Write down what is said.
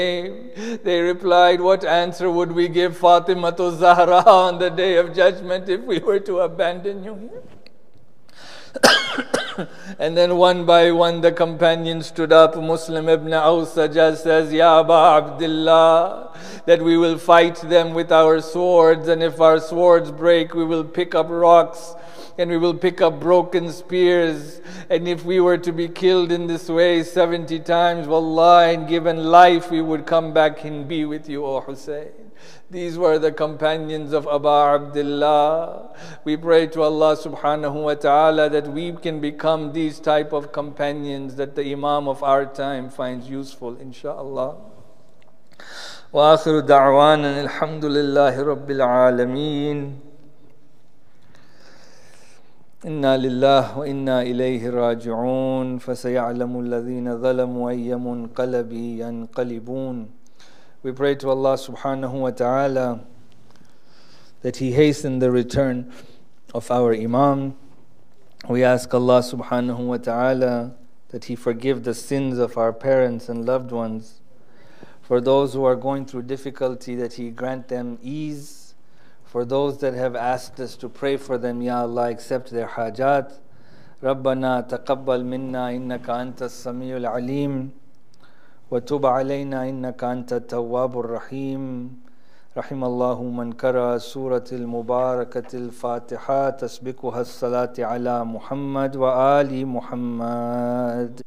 They replied, what answer would we give Fatima to Zahra on the day of judgment if we were to abandon you here? And then one by one the companions stood up. Muslim ibn Awsajah says, Ya Aba Abdullah, that we will fight them with our swords, and if our swords break, we will pick up rocks and we will pick up broken spears. And if we were to be killed in this way 70 times, wallah, and given life, we would come back and be with you, O Hussein. These were the companions of Aba Abdullah. We pray to Allah subhanahu wa ta'ala that we can become these type of companions that the Imam of our time finds useful, inshaAllah. Wa akhiru da'wana alhamdulillahi rabbil alameen. Inna lillah wa inna ilayhi raji'un. Fasaya'lamu alladhina zalamu ayyamun qalabi yanqalibun. We pray to Allah subhanahu wa ta'ala that He hasten the return of our Imam. We ask Allah subhanahu wa ta'ala that He forgive the sins of our parents and loved ones. For those who are going through difficulty, that He grant them ease. For those that have asked us to pray for them, Ya Allah, accept their hajat. Rabbana taqabbal minna innaka anta as-sami'ul alim. وتب علينا إنك أنت التواب الرحيم. رحم الله من قرأ سورة المباركة الفاتحة تسبقها الصلاة على محمد وآل محمد.